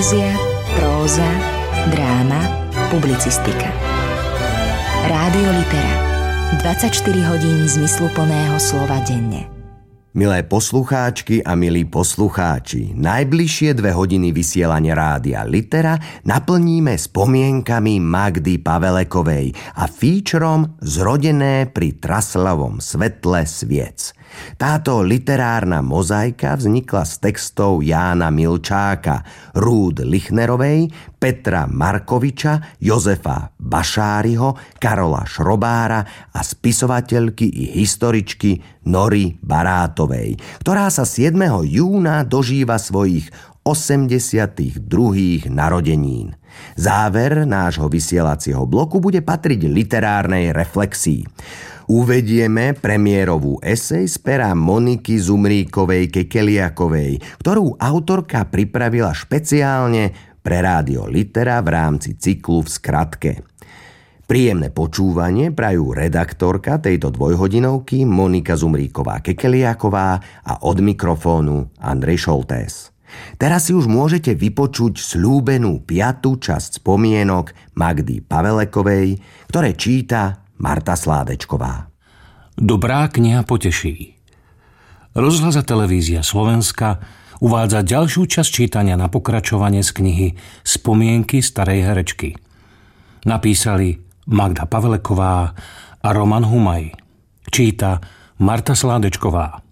Poézia, próza, dráma, publicistika. Rádio Litera. 24 hodín zmysluplného slova denne. Milé poslucháčky a milí poslucháči, najbližšie 2 hodiny vysielania Rádia Litera naplníme spomienkami Magdy Pavelekovej a featurom Zrodené pri traslavom svetle sviec. Táto literárna mozaika vznikla z textov Jána Milčáka, Rúd Lichnerovej, Petra Markoviča, Jozefa Bašáriho, Karola Šrobára a spisovateľky i historičky Nory Barátovej, ktorá sa 7. júna dožíva svojich 82. narodenín. Záver nášho vysielacieho bloku bude patriť literárnej reflexii. Uvedieme premiérovú esej z pera Moniky Zumríkovej-Kekeliakovej, ktorú autorka pripravila špeciálne pre Rádio Litera v rámci cyklu V skratke. Príjemné počúvanie prajú redaktorka tejto dvojhodinovky Monika Zumríková-Kekeliaková a od mikrofónu Andrej Šoltés. Teraz si už môžete vypočuť sľúbenú 5. časť spomienok Magdy Pavelekovej, ktoré číta Marta Sládečková. Dobrá kniha poteší. Rozhlas a televízia Slovenska uvádza ďalšiu časť čítania na pokračovanie z knihy Spomienky starej herečky. Napísali Magda Paveleková a Roman Humaj. Číta Marta Sládečková.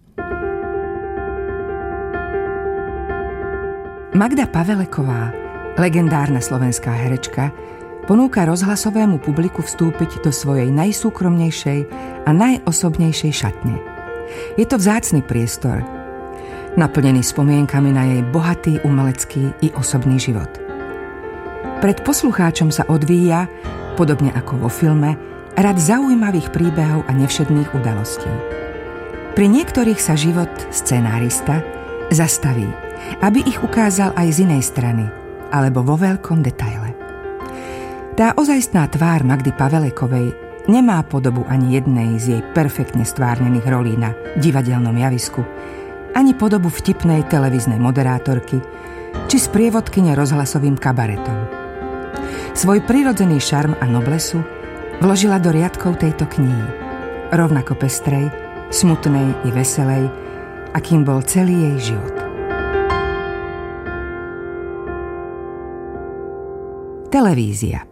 Magda Paveleková, legendárna slovenská herečka, ponúka rozhlasovému publiku vstúpiť do svojej najsúkromnejšej a najosobnejšej šatne. Je to vzácny priestor, naplnený spomienkami na jej bohatý umelecký i osobný život. Pred poslucháčom sa odvíja, podobne ako vo filme, rad zaujímavých príbehov a nevšedných udalostí. Pri niektorých sa život scenárista zastaví, aby ich ukázal aj z inej strany, alebo vo veľkom detaile. Tá ozajstná tvár Magdy Pavelekovej nemá podobu ani jednej z jej perfektne stvárnených rolí na divadelnom javisku, ani podobu vtipnej televíznej moderátorky, či sprievodkyne rozhlasovým kabaretom. Svoj prirodzený šarm a noblesu vložila do riadkov tejto knihy, rovnako pestrej, smutnej i veselej, akým bol celý jej život. Televízia.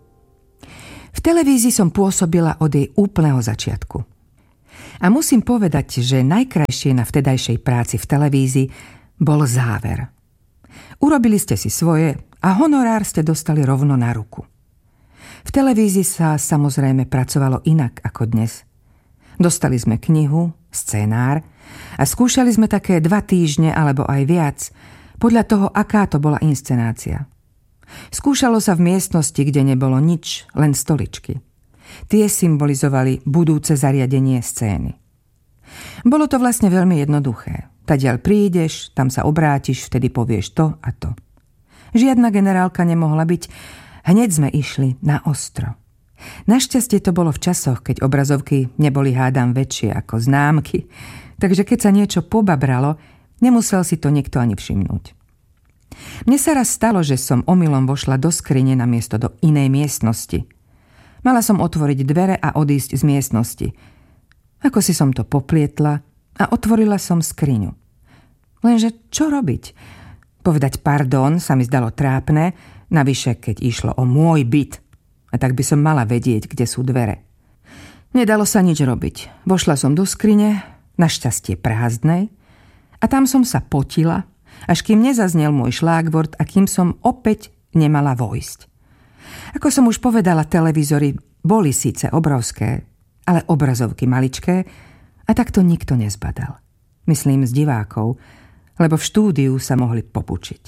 V televízii som pôsobila od jej úplného začiatku. A musím povedať, že najkrajšie na vtedajšej práci v televízii bol záver. Urobili ste si svoje a honorár ste dostali rovno na ruku. V televízii sa samozrejme pracovalo inak ako dnes. Dostali sme knihu, scenár a skúšali sme také 2 týždne alebo aj viac, podľa toho, aká to bola inscenácia. Skúšalo sa v miestnosti, kde nebolo nič, len stoličky. Tie symbolizovali budúce zariadenie scény. Bolo to vlastne veľmi jednoduché. Tadiaľ prídeš, tam sa obrátiš, vtedy povieš to a to. Žiadna generálka nemohla byť, hneď sme išli na ostro. Našťastie to bolo v časoch, keď obrazovky neboli hádam väčšie ako známky, takže keď sa niečo pobabralo, nemusel si to nikto ani všimnúť. Mne sa raz stalo, že som omylom vošla do skrine namiesto do inej miestnosti. Mala som otvoriť dvere a odísť z miestnosti. Ako si som to poplietla a otvorila som skriňu. Lenže čo robiť? Povedať pardon sa mi zdalo trápne, navyše keď išlo o môj byt. A tak by som mala vedieť, kde sú dvere. Nedalo sa nič robiť. Vošla som do skrine, našťastie prázdnej, a tam som sa potila, až kým nezaznel môj šlágvort a kým som opäť nemala vojsť. Ako som už povedala, televízory boli síce obrovské, ale obrazovky maličké a tak to nikto nezbadal. Myslím z divákov, lebo v štúdiu sa mohli popučiť.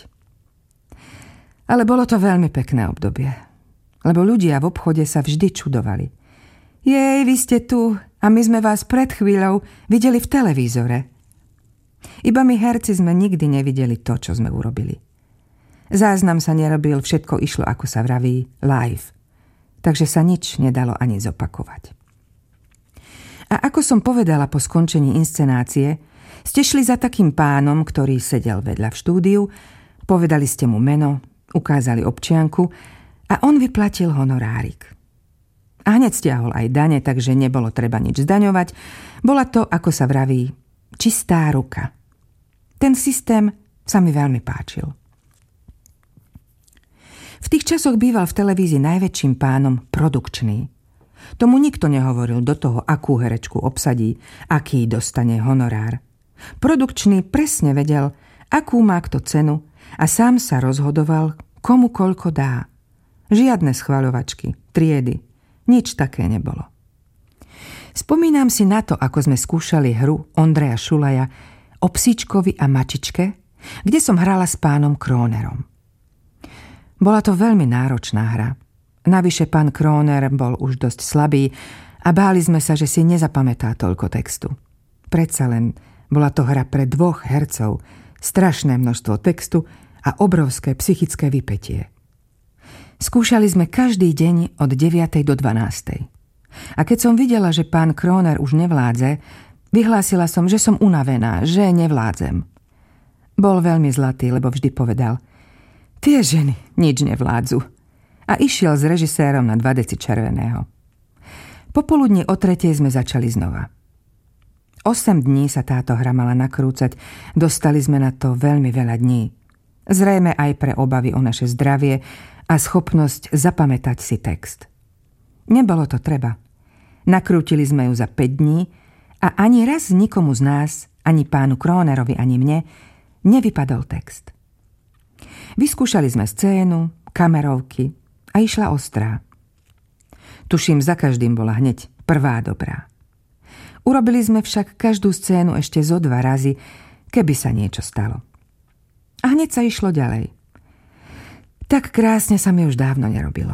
Ale bolo to veľmi pekné obdobie, lebo ľudia v obchode sa vždy čudovali. Jej, vy ste tu a my sme vás pred chvíľou videli v televízore. Iba my herci sme nikdy nevideli to, čo sme urobili. Záznam sa nerobil, všetko išlo, ako sa vraví, live. Takže sa nič nedalo ani zopakovať. A ako som povedala po skončení inscenácie, ste šli za takým pánom, ktorý sedel vedľa v štúdiu, Povedali ste mu meno, ukázali občianku a on vyplatil honorárik. A hneď stiahol aj dane, takže nebolo treba nič zdaňovať. Bola to, ako sa vraví, čistá ruka. Ten systém sa mi veľmi páčil. V tých časoch býval v televízii najväčším pánom produkčný. Tomu nikto nehovoril do toho, akú herečku obsadí, aký dostane honorár. Produkčný presne vedel, akú má kto cenu a sám sa rozhodoval, komu koľko dá. Žiadne schvaľovačky, triedy, nič také nebolo. Spomínam si na to, ako sme skúšali hru Ondreja Šulaja o psíčkovi a mačičke, kde som hrala s pánom Krónerom. Bola to veľmi náročná hra. Navyše pán Króner bol už dosť slabý a báli sme sa, že si nezapamätá toľko textu. Predsa len bola to hra pre 2 hercov, strašné množstvo textu a obrovské psychické vypätie. Skúšali sme každý deň od 9. do 12. A keď som videla, že pán Króner už nevládze, vyhlásila som, že som unavená, že nevládzem. Bol veľmi zlatý, lebo vždy povedal: tie ženy nič nevládzu. A išiel s režisérom na 2 deci červeného. Popoludní o 3. sme začali znova. 8 dní sa táto hra mala nakrúcať, dostali sme na to veľmi veľa dní. Zrejme aj pre obavy o naše zdravie a schopnosť zapamätať si text. Nebolo to treba. Nakrútili sme ju za 5 dní a ani raz nikomu z nás, ani pánu Krónerovi, ani mne, nevypadol text. Vyskúšali sme scénu, kamerovky a išla ostrá. Tuším, za každým bola hneď prvá dobrá. Urobili sme však každú scénu ešte zo 2 razy, keby sa niečo stalo. A hneď sa išlo ďalej. Tak krásne sa mi už dávno nerobilo.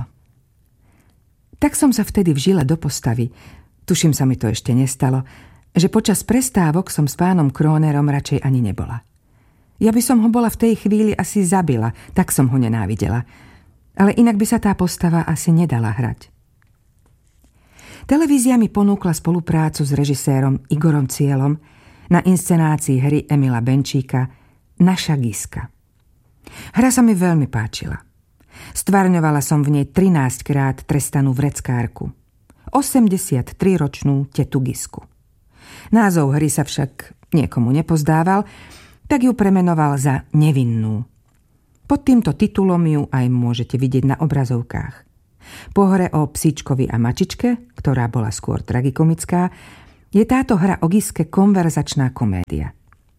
Tak som sa vtedy vžila do postavy, tuším, sa mi to ešte nestalo, že počas prestávok som s pánom Krónerom radšej ani nebola. Ja by som ho bola v tej chvíli asi zabila, tak som ho nenávidela. Ale inak by sa tá postava asi nedala hrať. Televízia mi ponúkla spoluprácu s režisérom Igorom Cielom na inscenácii hry Emila Benčíka Naša Giska. Hra sa mi veľmi páčila. Stvárňovala som v nej 13-krát trestanú vreckárku, 83-ročnú tetu Gisku. Názov hry sa však niekomu nepozdával, tak ju premenoval za Nevinnú. Pod týmto titulom ju aj môžete vidieť na obrazovkách. Po hre o psíčkovi a mačičke, ktorá bola skôr tragikomická, je táto hra o Giske konverzačná komédia.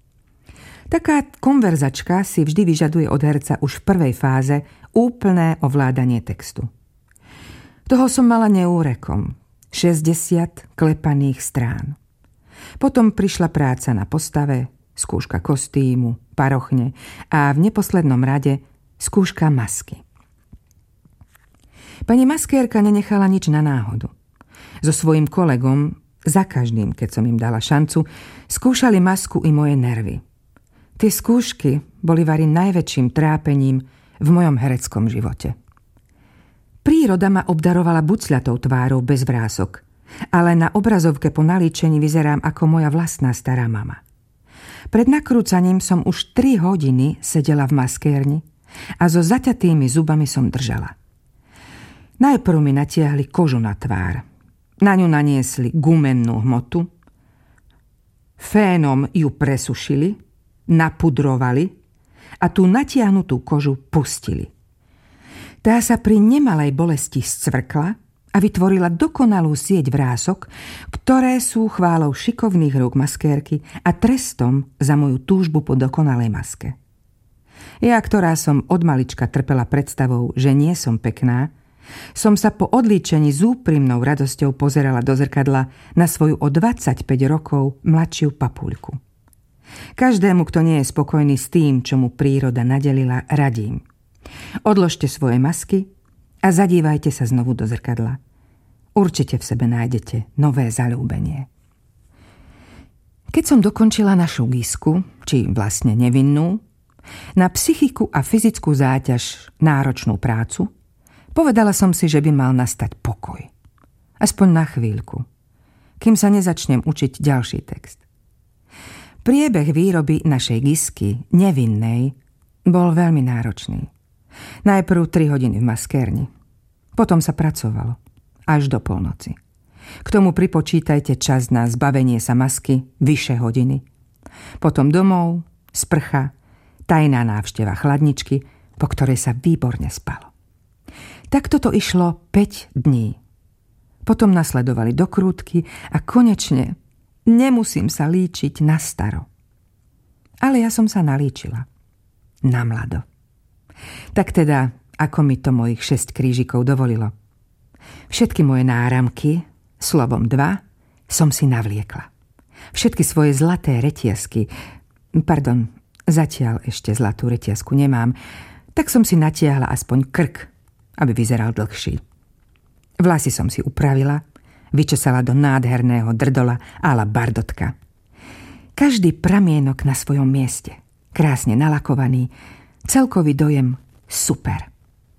Taká konverzačka si vždy vyžaduje od herca už v prvej fáze úplné ovládanie textu. Toho som mala neúrekom, 60 klepaných strán. Potom prišla práca na postave, skúška kostýmu, parochne a v neposlednom rade skúška masky. Pani maskérka nenechala nič na náhodu. So svojím kolegom, za každým, keď som im dala šancu, skúšali masku i moje nervy. Tie skúšky boli vari najväčším trápením v mojom hereckom živote. Príroda ma obdarovala bucľatou tvárou bez vrások, ale na obrazovke po nalíčení vyzerám ako moja vlastná stará mama. Pred nakrúcaním som už 3 hodiny sedela v maskérni a so zaťatými zubami som držala. Najprv mi natiahli kožu na tvár. Na ňu naniesli gumennú hmotu, fénom ju presušili, napudrovali a tú natiahnutú kožu pustili. Tá sa pri nemalej bolesti scvrkla a vytvorila dokonalú sieť vrások, ktoré sú chválou šikovných rúk maskérky a trestom za moju túžbu po dokonalej maske. Ja, ktorá som od malička trpela predstavou, že nie som pekná, som sa po odlíčení s úprimnou radosťou pozerala do zrkadla na svoju o 25 rokov mladšiu papuľku. Každému, kto nie je spokojný s tým, čo mu príroda nadelila, radím. Odložte svoje masky a zadívajte sa znovu do zrkadla. Určite v sebe nájdete nové zaľúbenie. Keď som dokončila našu Gisku, či vlastne Nevinnú, na psychiku a fyzickú záťaž náročnú prácu, povedala som si, že by mal nastať pokoj. Aspoň na chvíľku, kým sa nezačnem učiť ďalší text. Priebeh výroby našej Gisky, Nevinnej, Bol veľmi náročný. Najprv 3 hodiny v maskérni. Potom sa pracovalo. Až do polnoci. K tomu pripočítajte čas na zbavenie sa masky, vyše hodiny. Potom domov, sprcha, tajná návšteva chladničky, po ktorej sa výborne spalo. Takto to išlo 5 dní. Potom nasledovali dokrútky a konečne nemusím sa líčiť na staro. Ale ja som sa nalíčila. Na mlado. Tak teda, ako mi to mojich 6 krížikov dovolilo. Všetky moje náramky, slovom 2, som si navliekla. Všetky svoje zlaté retiasky, zatiaľ ešte zlatú retiasku nemám, tak som si natiahla aspoň krk, aby vyzeral dlhší. Vlasy som si upravila, vyčesala do nádherného drdola a la Bardotka. Každý pramienok na svojom mieste, krásne nalakovaný, celkový dojem super.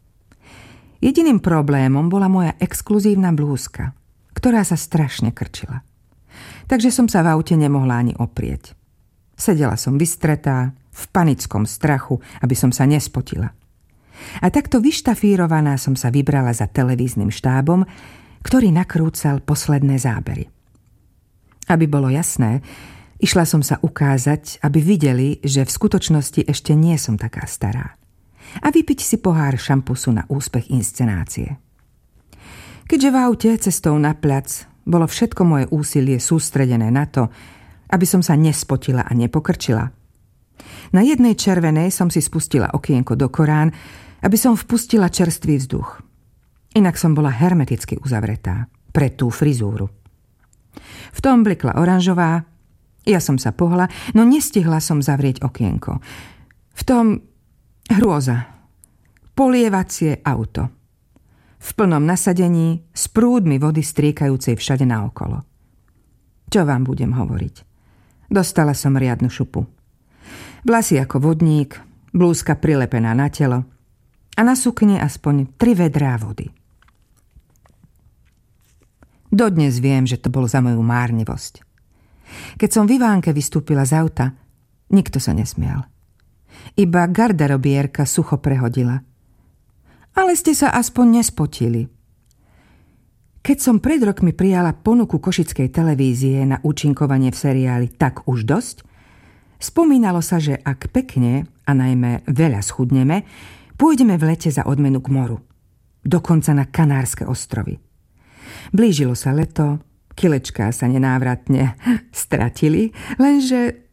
Jediným problémom bola moja exkluzívna blúzka, ktorá sa strašne krčila. Takže som sa v aute nemohla ani oprieť. Sedela som vystretá, v panickom strachu, aby som sa nespotila. A takto vyštafírovaná som sa vybrala za televíznym štábom, ktorý nakrúcal posledné zábery. Aby bolo jasné, išla som sa ukázať, aby videli, že v skutočnosti ešte nie som taká stará. A vypiť si pohár šampusu na úspech inscenácie. Keďže v aute cestou na plac bolo všetko moje úsilie sústredené na to, aby som sa nespotila a nepokrčila. Na jednej červenej som si spustila okienko do Korán, aby som vpustila čerstvý vzduch. Inak som bola hermeticky uzavretá pre tú frizúru. V tom blikla oranžová, ja som sa pohla, no nestihla som zavrieť okienko. V tom hrôza, polievacie auto. V plnom nasadení, s prúdmi vody striekajúcej všade naokolo. Čo vám budem hovoriť? Dostala som riadnu šupu. Vlasy ako vodník, blúzka prilepená na telo a na sukni aspoň 3 vedrá vody. Dodnes viem, že to bolo za moju márnivosť. Keď som v Ivánke vystúpila z auta, nikto sa nesmial. Iba garderobierka sucho prehodila. Ale ste sa aspoň nespotili. Keď som pred rokmi prijala ponuku košickej televízie na účinkovanie v seriáli Tak už dosť, spomínalo sa, že ak pekne a najmä veľa schudneme, pôjdeme v lete za odmenu k moru. Dokonca na Kanárske ostrovy. Blížilo sa leto, kilečká sa nenávratne stratili, lenže